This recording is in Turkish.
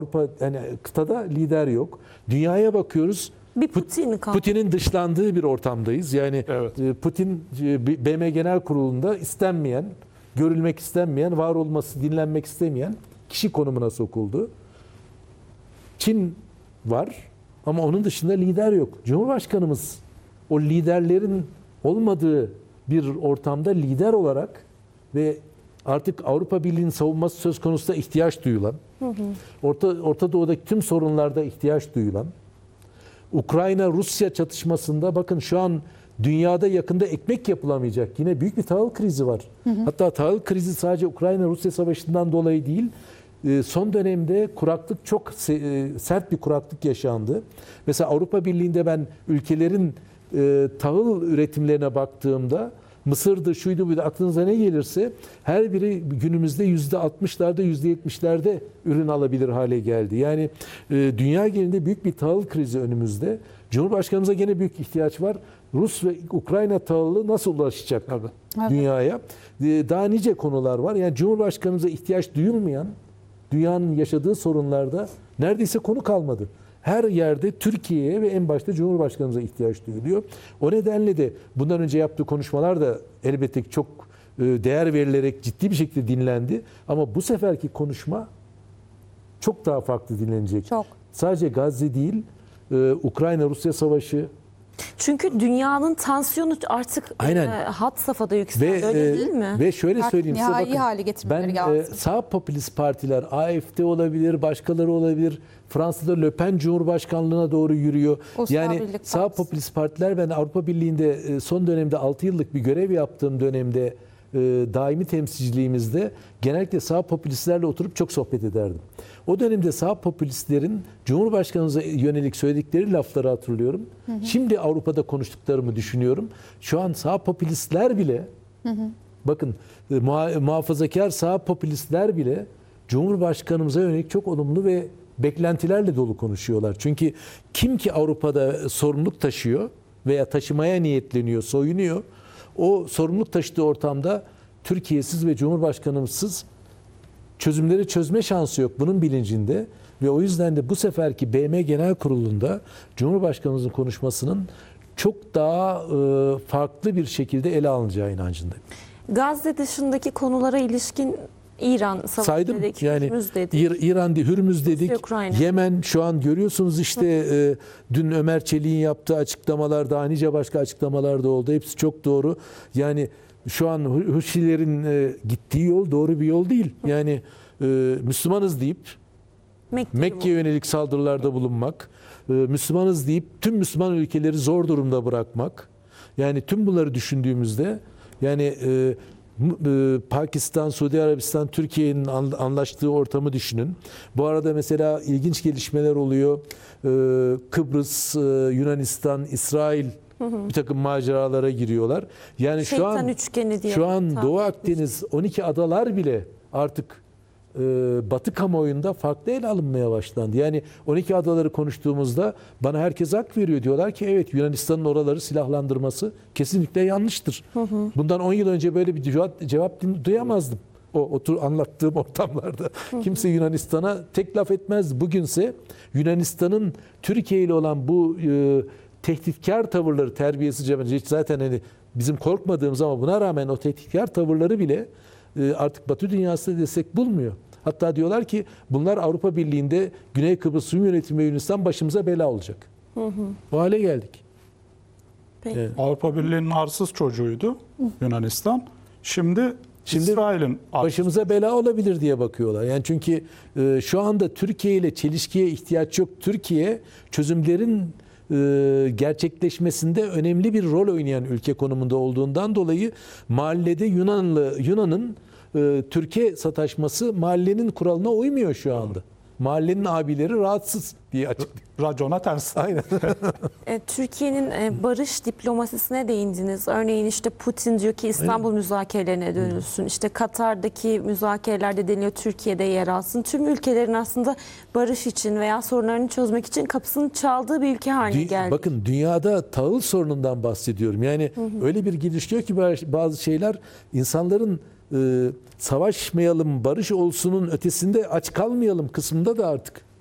Avrupa yani kıtada lider yok. Dünyaya bakıyoruz. Bir Putin kaldı. Putin'in dışlandığı bir ortamdayız. Yani Evet. Putin BM Genel Kurulu'nda istenmeyen, görülmek istenmeyen, var olması dinlenmek istemeyen kişi konumuna sokuldu. Çin var ama onun dışında lider yok. Cumhurbaşkanımız o liderlerin olmadığı bir ortamda lider olarak ve artık Avrupa Birliği'nin savunması söz konusu da ihtiyaç duyulan, Orta Doğu'daki tüm sorunlarda ihtiyaç duyulan, Ukrayna-Rusya çatışmasında bakın şu an dünyada yakında ekmek yapılamayacak. Yine büyük bir tahıl krizi var. Hatta tahıl krizi sadece Ukrayna-Rusya savaşından dolayı değil, son dönemde kuraklık çok sert bir kuraklık yaşandı. Mesela Avrupa Birliği'nde ben ülkelerin tahıl üretimlerine baktığımda Mısır'dı, şuydu buydu aklınıza ne gelirse her biri günümüzde %60'larda %70'lerde ürün alabilir hale geldi. Yani dünya genelinde büyük bir tahıl krizi önümüzde. Cumhurbaşkanımıza gene büyük ihtiyaç var. Rus ve Ukrayna tahılı nasıl ulaşacak dünyaya? Daha nice konular var. Yani Cumhurbaşkanımıza ihtiyaç duyulmayan dünyanın yaşadığı sorunlarda neredeyse konu kalmadı. Her yerde Türkiye'ye ve en başta Cumhurbaşkanımıza ihtiyaç duyuluyor. O nedenle de bundan önce yaptığı konuşmalar da elbette ki çok değer verilerek ciddi bir şekilde dinlendi. Ama bu seferki konuşma çok daha farklı dinlenecek. Çok. Sadece Gazze değil, Ukrayna-Rusya savaşı. Çünkü dünyanın tansiyonu artık had safhada yükseldi. Öyle değil mi? Ve şöyle söyleyeyim size bakın. hale getirmeleri Ben lazım. sağ popülist partiler, AfD olabilir, başkaları olabilir. Fransa'da Le Pen Cumhurbaşkanlığına doğru yürüyor. Yani sağ popülist partiler, ben Avrupa Birliği'nde son dönemde 6 yıllık bir görev yaptığım dönemde daimi temsilciliğimizde genellikle sağ popülistlerle oturup çok sohbet ederdim. O dönemde sağ popülistlerin Cumhurbaşkanımıza yönelik söyledikleri lafları hatırlıyorum. Şimdi Avrupa'da konuştuklarımı düşünüyorum. Şu an sağ popülistler bile bakın muhafazakar sağ popülistler bile Cumhurbaşkanımıza yönelik çok olumlu ve beklentilerle dolu konuşuyorlar. Çünkü kim ki Avrupa'da sorumluluk taşıyor veya taşımaya niyetleniyor, soyunuyor, o sorumluluk taşıdığı ortamda Türkiye'siz ve Cumhurbaşkanımsız çözümleri çözme şansı yok. Bunun bilincinde ve o yüzden de bu seferki BM Genel Kurulu'nda Cumhurbaşkanımızın konuşmasının çok daha farklı bir şekilde ele alınacağı inancındayım. Gazze dışındaki konulara ilişkin İran saydım yani Hürmüz dedik. İran değil, Hürmüz dedik. Ukrayna. Yemen şu an görüyorsunuz işte dün Ömer Çelik'in yaptığı açıklamalar, daha nice başka açıklamalar da oldu. Hepsi çok doğru. Yani şu an Huşilerin gittiği yol doğru bir yol değil. Yani Müslümanız deyip Mekke'ye yönelik saldırılarda bulunmak, Müslümanız deyip tüm Müslüman ülkeleri zor durumda bırakmak. Yani tüm bunları düşündüğümüzde yani Pakistan, Suudi Arabistan, Türkiye'nin anlaştığı ortamı düşünün. Bu arada mesela ilginç gelişmeler oluyor. Kıbrıs, Yunanistan, İsrail bir takım maceralara giriyorlar. Yani şu an Doğu Akdeniz 12 adalar bile artık Batı kamuoyunda farklı ele alınmaya başlandı. Yani 12 adaları konuştuğumuzda bana herkes hak veriyor. Diyorlar ki evet, Yunanistan'ın oraları silahlandırması kesinlikle yanlıştır. Bundan 10 yıl önce böyle bir cevap duyamazdım. Anlattığım ortamlarda. Kimse Yunanistan'a tek laf etmez. Bugünse Yunanistan'ın Türkiye ile olan bu tehditkar tavırları, terbiyesizce, zaten hani bizim korkmadığımız ama buna rağmen o tehditkar tavırları bile artık Batı dünyasında destek bulmuyor. Hatta diyorlar ki bunlar Avrupa Birliği'nde Güney Kıbrıs Rum Yönetimi ve Yunanistan başımıza bela olacak. O hale geldik. Evet. Avrupa Birliği'nin arsız çocuğuydu Yunanistan. Şimdi İsrail'in başımıza bela olabilir diye bakıyorlar. Yani çünkü şu anda Türkiye ile çelişkiye ihtiyaç yok. Türkiye çözümlerin gerçekleşmesinde önemli bir rol oynayan ülke konumunda olduğundan dolayı mahallede Yunan'ın Türkiye sataşması mahallenin kuralına uymuyor şu anda. Mahallenin abileri rahatsız diye açıklıyor. Racona ters. Aynen. Türkiye'nin barış diplomasisine değindiniz. Örneğin işte Putin diyor ki İstanbul müzakerelerine dönülsün. İşte Katar'daki müzakerelerde deniliyor Türkiye'de yer alsın. Tüm ülkelerin aslında barış için veya sorunlarını çözmek için kapısını çaldığı bir ülke haline geldi. Bakın dünyada tahıl sorunundan bahsediyorum. Yani öyle bir gelişiyor ki bazı şeyler insanların savaşmayalım, barış olsunun ötesinde aç kalmayalım kısmında da artık